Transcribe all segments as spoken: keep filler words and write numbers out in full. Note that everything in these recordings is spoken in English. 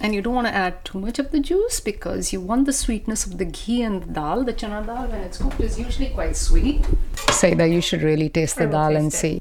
And you don't want to add too much of the juice because you want the sweetness of the ghee and the dal. The chana dal, when it's cooked, is usually quite sweet. Saida, you should really taste the dal and see.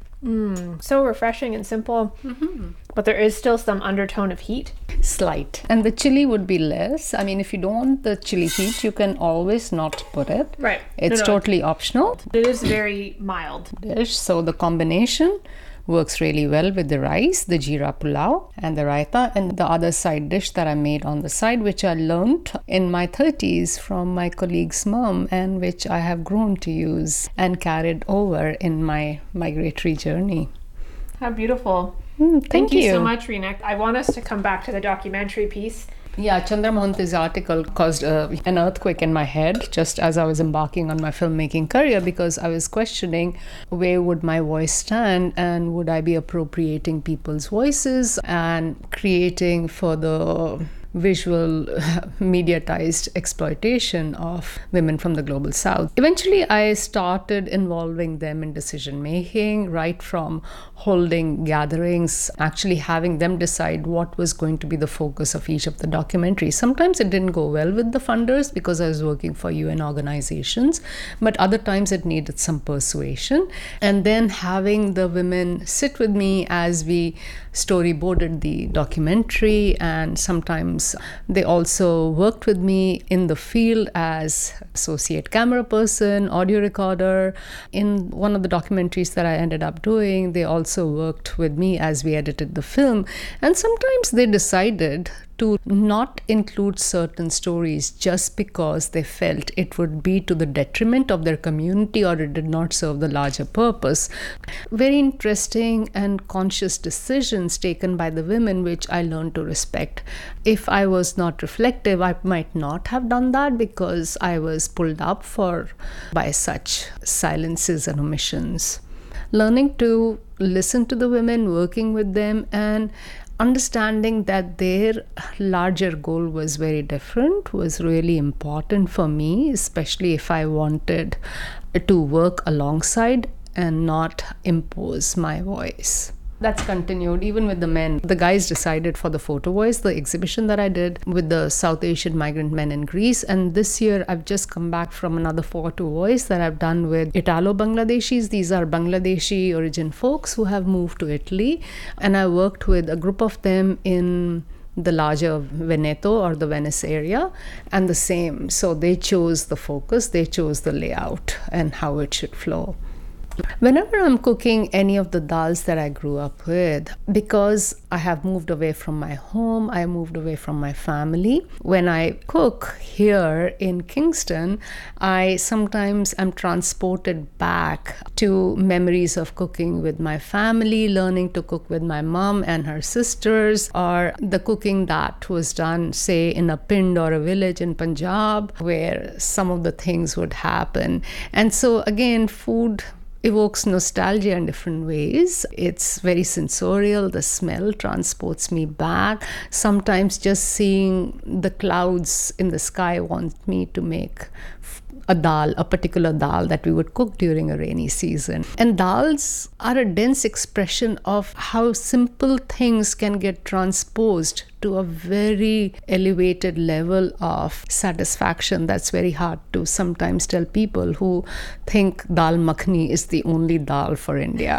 Mm, so refreshing and simple, mm-hmm. but there is still some undertone of heat. Slight. And the chili would be less. I mean, if you don't want the chili heat, you can always not put it. Right. It's no, no. totally optional. It is very mild. Dish. So the combination works really well with the rice, the jeera pulao, and the raita, and the other side dish that I made on the side, which I learned in my thirties from my colleague's mom, and which I have grown to use and carried over in my migratory journey. How beautiful. Mm, thank, thank you. you so much, Reena. I want us to come back to the documentary piece. Yeah, Chandra Mohanty's article caused uh, an earthquake in my head just as I was embarking on my filmmaking career, because I was questioning where would my voice stand and would I be appropriating people's voices and creating further visual mediatized exploitation of women from the global south. Eventually, I started involving them in decision making, right from holding gatherings, actually having them decide what was going to be the focus of each of the documentaries. Sometimes it didn't go well with the funders because I was working for U N organizations, but other times it needed some persuasion. And then having the women sit with me as we storyboarded the documentary, and sometimes they also worked with me in the field as associate camera person, audio recorder. In one of the documentaries that I ended up doing, they also worked with me as we edited the film. And sometimes they decided to not include certain stories just because they felt it would be to the detriment of their community or it did not serve the larger purpose. Very interesting and conscious decisions taken by the women, which I learned to respect. If I was not reflective, I might not have done that because I was pulled up for by such silences and omissions. Learning to listen to the women, working with them, and understanding that their larger goal was very different was really important for me, especially if I wanted to work alongside and not impose my voice. That's continued even with the men. The guys decided for the photo voice, the exhibition that I did with the South Asian migrant men in Greece. And this year I've just come back from another photo voice that I've done with Italo-Bangladeshis. These are Bangladeshi origin folks who have moved to Italy. And I worked with a group of them in the larger Veneto or the Venice area, and the same. So they chose the focus, they chose the layout and how it should flow. Whenever I'm cooking any of the dals that I grew up with, because I have moved away from my home, I moved away from my family. When I cook here in Kingston, I sometimes am transported back to memories of cooking with my family, learning to cook with my mom and her sisters, or the cooking that was done, say, in a pind or a village in Punjab, where some of the things would happen. And so again, food evokes nostalgia in different ways. It's very sensorial. The smell transports me back. Sometimes just seeing the clouds in the sky wants me to make a dal, a particular dal that we would cook during a rainy season. And dals are a dense expression of how simple things can get transposed to a very elevated level of satisfaction that's very hard to sometimes tell people who think dal makhani is the only dal for India.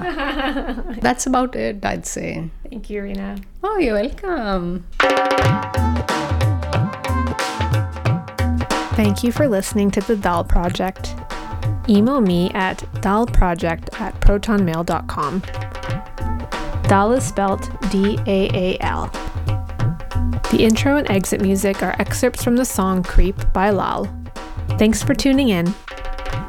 That's about it, I'd say. Thank you, Reena. Oh, you're welcome. Thank you for listening to The Dal Project. Email me at dalproject at protonmail dot com. Dal is spelled D A A L. The intro and exit music are excerpts from the song Creep by Lal. Thanks for tuning in.